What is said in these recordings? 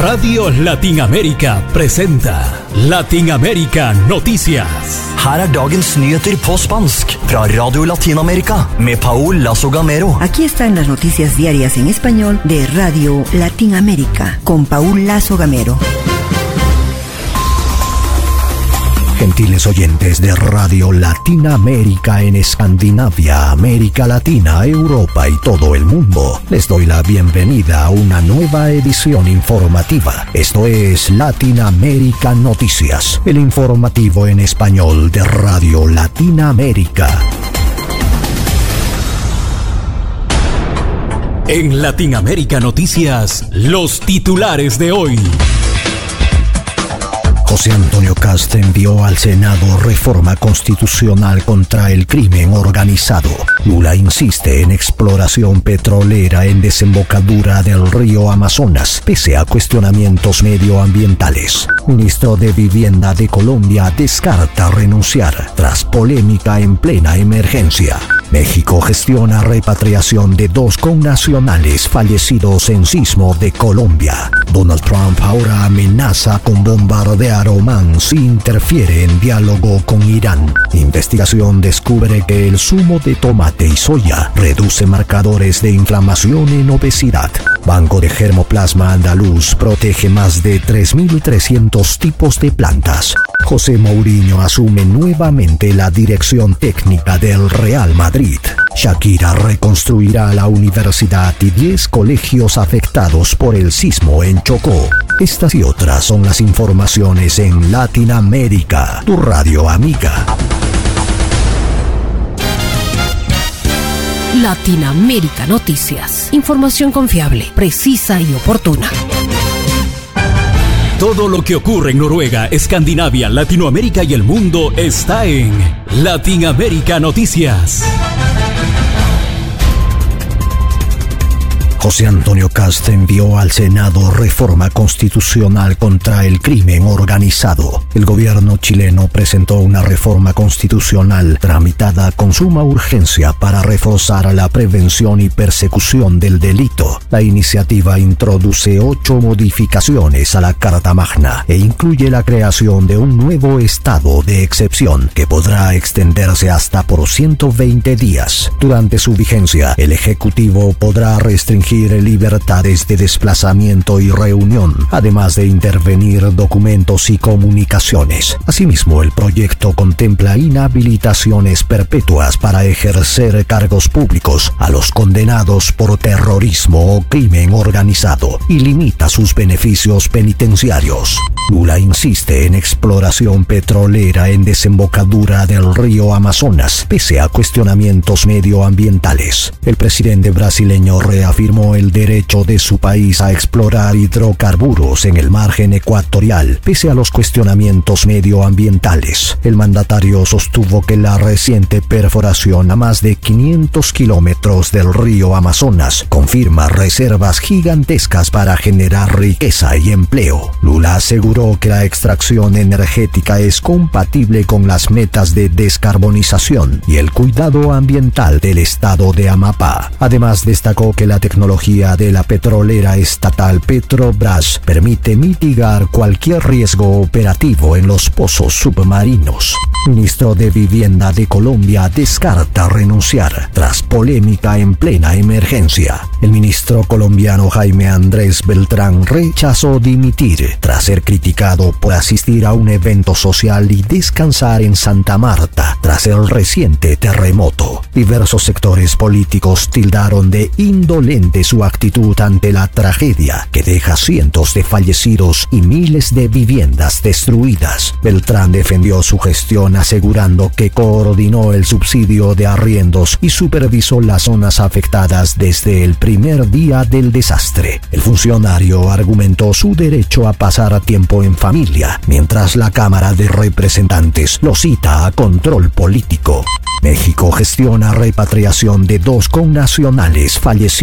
Radio Latinamérica presenta Latinamérica Noticias. Her dagens nyheter på spansk fra Radio Latinamerika med Paul Lazo Gamero. Aquí están las noticias diarias en español de Radio Latinamérica con Paul Lazo Gamero. Gentiles oyentes de Radio Latinamérica en Escandinavia, América Latina, Europa y todo el mundo, les doy la bienvenida a una nueva edición informativa. Esto es Latinamérica Noticias, el informativo en español de Radio Latinamérica. En Latinamérica Noticias, los titulares de hoy. José Antonio Kast envió al Senado reforma constitucional contra el crimen organizado. Lula insiste en exploración petrolera en desembocadura del río Amazonas, pese a cuestionamientos medioambientales. Ministro de Vivienda de Colombia descarta renunciar tras polémica en plena emergencia. México gestiona repatriación de 2 connacionales fallecidos en sismo de Colombia. Donald Trump ahora amenaza con bombardear Omán si interfiere en diálogo con Irán. Investigación descubre que el zumo de tomate y soya reduce marcadores de inflamación en obesidad. Banco de Germoplasma Andaluz protege más de 3.300 tipos de plantas. José Mourinho asume nuevamente la dirección técnica del Real Madrid. Shakira reconstruirá la universidad y 10 colegios afectados por el sismo en Chocó. Estas y otras son las informaciones en Latinamérica, tu radio amiga. Latinamérica Noticias. Información confiable, precisa y oportuna. Todo lo que ocurre en Noruega, Escandinavia, Latinoamérica y el mundo está en Latinamérica Noticias. José Antonio Kast envió al Senado reforma constitucional contra el crimen organizado. El gobierno chileno presentó una reforma constitucional tramitada con suma urgencia para reforzar la prevención y persecución del delito. La iniciativa introduce 8 modificaciones a la Carta Magna e incluye la creación de un nuevo estado de excepción que podrá extenderse hasta por 120 días. Durante su vigencia, el Ejecutivo podrá restringir libertades de desplazamiento y reunión, además de intervenir documentos y comunicaciones. Asimismo, el proyecto contempla inhabilitaciones perpetuas para ejercer cargos públicos a los condenados por terrorismo o crimen organizado y limita sus beneficios penitenciarios. Lula insiste en exploración petrolera en desembocadura del río Amazonas, pese a cuestionamientos medioambientales. El presidente brasileño reafirmó el derecho de su país a explorar hidrocarburos en el margen ecuatorial, pese a los cuestionamientos medioambientales. El mandatario sostuvo que la reciente perforación a más de 500 kilómetros del río Amazonas confirma reservas gigantescas para generar riqueza y empleo. Lula aseguró que la extracción energética es compatible con las metas de descarbonización y el cuidado ambiental del estado de Amapá. Además, destacó que la tecnología de la petrolera estatal Petrobras permite mitigar cualquier riesgo operativo en los pozos submarinos. Ministro de Vivienda de Colombia descarta renunciar tras polémica en plena emergencia. El ministro colombiano Jaime Andrés Beltrán rechazó dimitir tras ser criticado por asistir a un evento social y descansar en Santa Marta tras el reciente terremoto. Diversos sectores políticos tildaron de indolente su actitud ante la tragedia que deja cientos de fallecidos y miles de viviendas destruidas. Beltrán defendió su gestión asegurando que coordinó el subsidio de arriendos y supervisó las zonas afectadas desde el primer día del desastre. El funcionario argumentó su derecho a pasar tiempo en familia, mientras la Cámara de Representantes lo cita a control político. México gestiona repatriación de 2 connacionales fallecidos en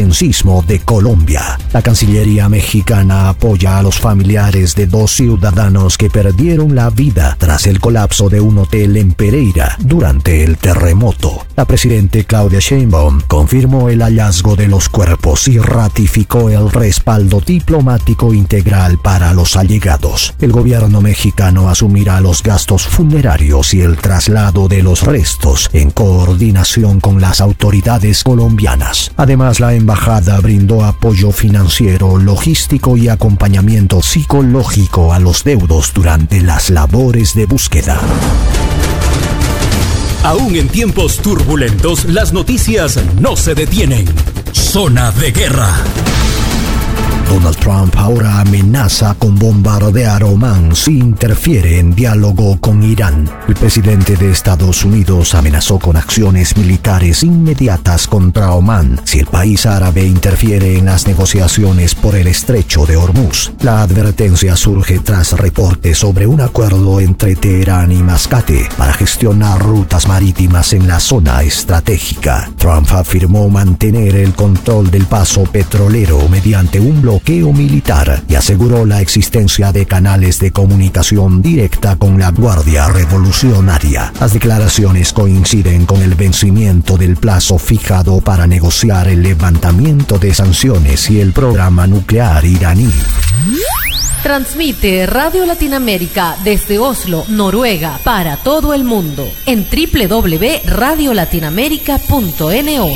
Costarricencismo de Colombia. La Cancillería mexicana apoya a los familiares de 2 ciudadanos que perdieron la vida tras el colapso de un hotel en Pereira durante el terremoto. La presidenta Claudia Sheinbaum confirmó el hallazgo de los cuerpos y ratificó el respaldo diplomático integral para los allegados. El gobierno mexicano asumirá los gastos funerarios y el traslado de los restos en coordinación con las autoridades colombianas. Además, la embajada brindó apoyo financiero, logístico y acompañamiento psicológico a los deudos durante las labores de búsqueda. Aún en tiempos turbulentos, las noticias no se detienen. Zona de guerra. Donald Trump ahora amenaza con bombardear Omán si interfiere en diálogo con Irán. El presidente de Estados Unidos amenazó con acciones militares inmediatas contra Omán si el país árabe interfiere en las negociaciones por el estrecho de Hormuz. La advertencia surge tras reportes sobre un acuerdo entre Teherán y Mascate para gestionar rutas marítimas en la zona estratégica. Trump afirmó mantener el control del paso petrolero mediante un bloqueo militar y aseguró la existencia de canales de comunicación directa con la Guardia Revolucionaria. Las declaraciones coinciden con el vencimiento del plazo fijado para negociar el levantamiento de sanciones y el programa nuclear iraní. Transmite Radio Latinoamérica desde Oslo, Noruega, para todo el mundo en www.radiolatinamerica.no.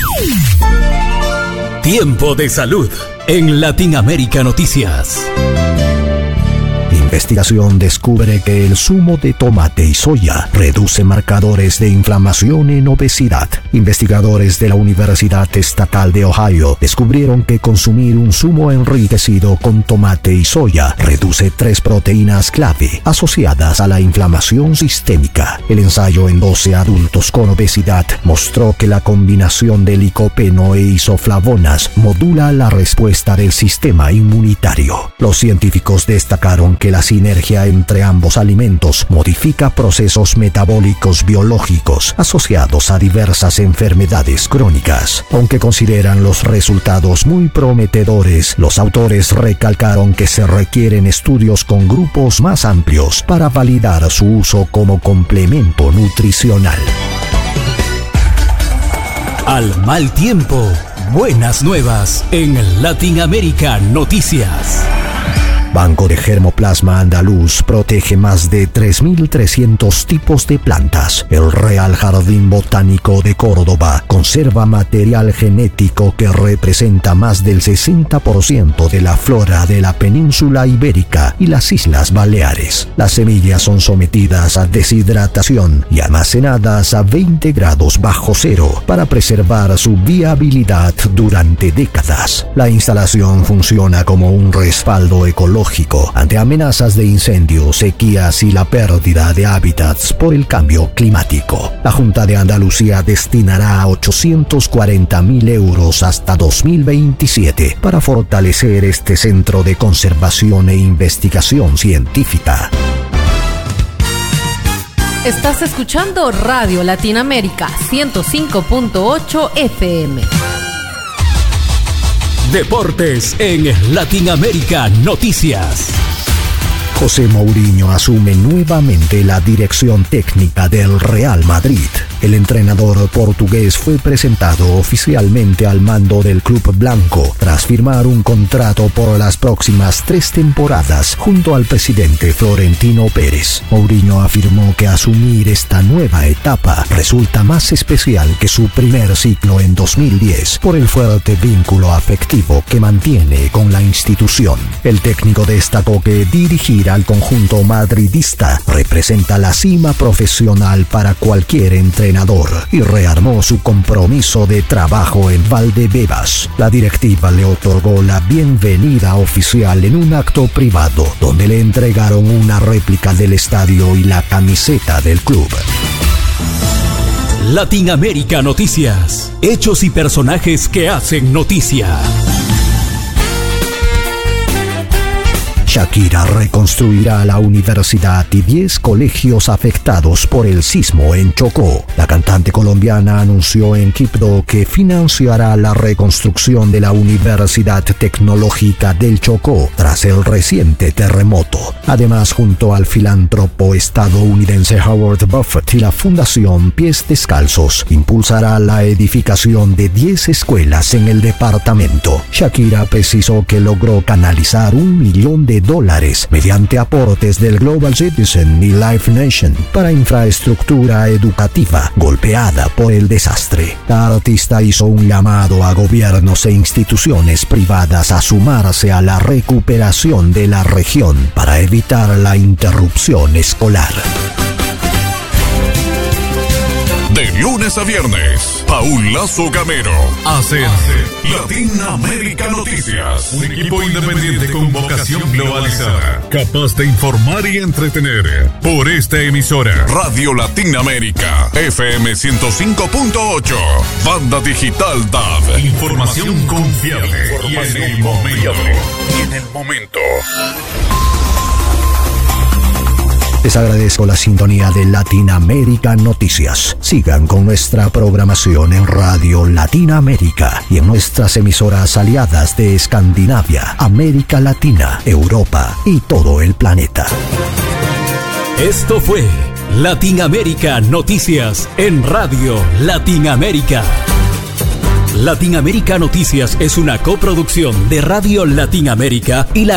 Tiempo de salud en Latinoamérica Noticias. Investigación descubre que el zumo de tomate y soya reduce marcadores de inflamación en obesidad. Investigadores de la Universidad Estatal de Ohio descubrieron que consumir un zumo enriquecido con tomate y soya reduce 3 proteínas clave asociadas a la inflamación sistémica. El ensayo en 12 adultos con obesidad mostró que la combinación de licopeno e isoflavonas modula la respuesta del sistema inmunitario. Los científicos destacaron que la sinergia entre ambos alimentos modifica procesos metabólicos biológicos asociados a diversas enfermedades crónicas. Aunque consideran los resultados muy prometedores, los autores recalcaron que se requieren estudios con grupos más amplios para validar su uso como complemento nutricional. Al mal tiempo, buenas nuevas en Latinoamérica Noticias. Banco de Germoplasma Andaluz protege más de 3.300 tipos de plantas. El Real Jardín Botánico de Córdoba conserva material genético que representa más del 60% de la flora de la península ibérica y las Islas Baleares. Las semillas son sometidas a deshidratación y almacenadas a 20 grados bajo cero para preservar su viabilidad durante décadas. La instalación funciona como un respaldo ecológico ante amenazas de incendios, sequías y la pérdida de hábitats por el cambio climático. La Junta de Andalucía destinará 840.000 euros hasta 2027 para fortalecer este centro de conservación e investigación científica. Estás escuchando Radio Latinoamérica 105.8 FM. Deportes en Latinoamérica Noticias. José Mourinho asume nuevamente la dirección técnica del Real Madrid. El entrenador portugués fue presentado oficialmente al mando del club blanco tras firmar un contrato por las próximas 3 temporadas junto al presidente Florentino Pérez. Mourinho afirmó que asumir esta nueva etapa resulta más especial que su primer ciclo en 2010 por el fuerte vínculo afectivo que mantiene con la institución. El técnico destacó que dirigir al conjunto madridista representa la cima profesional para cualquier entrenador y rearmó su compromiso de trabajo en Valdebebas. La directiva le otorgó la bienvenida oficial en un acto privado donde le entregaron una réplica del estadio y la camiseta del club. Latinoamérica Noticias. Hechos y personajes que hacen noticia. Shakira reconstruirá la universidad y 10 colegios afectados por el sismo en Chocó. La cantante colombiana anunció en Quibdó que financiará la reconstrucción de la Universidad Tecnológica del Chocó tras el reciente terremoto. Además, junto al filántropo estadounidense Howard Buffett y la Fundación Pies Descalzos, impulsará la edificación de 10 escuelas en el departamento. Shakira precisó que logró canalizar $1 millón mediante aportes del Global Citizen y Life Nation para infraestructura educativa golpeada por el desastre. La artista hizo un llamado a gobiernos e instituciones privadas a sumarse a la recuperación de la región para evitar la interrupción escolar. De lunes a viernes, Paul Lazo Gamero hace Latinoamérica Noticias. Un equipo independiente con vocación globalizada, capaz de informar y entretener. Por esta emisora, Radio Latinoamérica, FM 105.8, Banda Digital DAB. Información confiable y en el momento. Les agradezco la sintonía de Latinoamérica Noticias. Sigan con nuestra programación en Radio Latinoamérica y en nuestras emisoras aliadas de Escandinavia, América Latina, Europa y todo el planeta. Esto fue Latinoamérica Noticias en Radio Latinoamérica. Latinoamérica Noticias es una coproducción de Radio Latinoamérica y la